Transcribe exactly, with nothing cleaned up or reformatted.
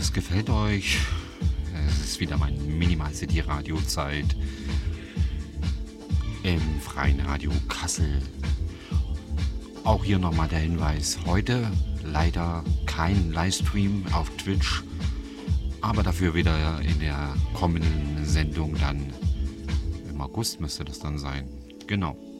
es gefällt euch. Es ist wieder mein Minimal City Radio Zeit im Freien Radio Kassel. Auch hier nochmal der Hinweis, heute leider kein Livestream auf Twitch, aber dafür wieder in der kommenden Sendung dann im August müsste das dann sein. Genau.